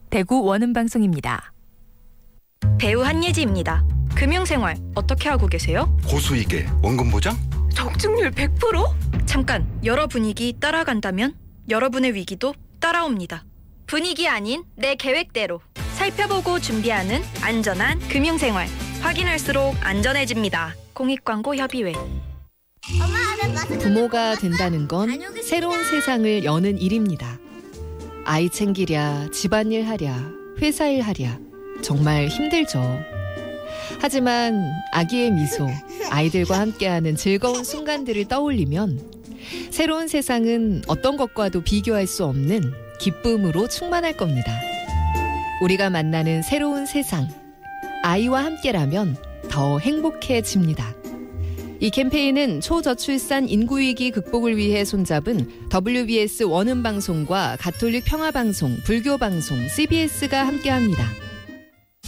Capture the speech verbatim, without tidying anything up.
대구 원음방송입니다. 배우 한예지입니다. 금융생활 어떻게 하고 계세요? 고수익에 원금 보장? 적중률 백 퍼센트? 잠깐, 여러 분위기 따라간다면 여러분의 위기도 따라옵니다. 분위기 아닌 내 계획대로 살펴보고 준비하는 안전한 금융생활. 확인할수록 안전해집니다. 공익광고협의회. 부모가 된다는 건 새로운 세상을 여는 일입니다. 아이 챙기랴, 집안일 하랴, 회사일 하랴 정말 힘들죠. 하지만 아기의 미소, 아이들과 함께하는 즐거운 순간들을 떠올리면 새로운 세상은 어떤 것과도 비교할 수 없는 기쁨으로 충만할 겁니다. 우리가 만나는 새로운 세상, 아이와 함께라면 더 행복해집니다. 이 캠페인은 초저출산 인구위기 극복을 위해 손잡은 더블유비에스 원음방송과 가톨릭 평화방송, 불교방송, 씨비에스가 함께합니다.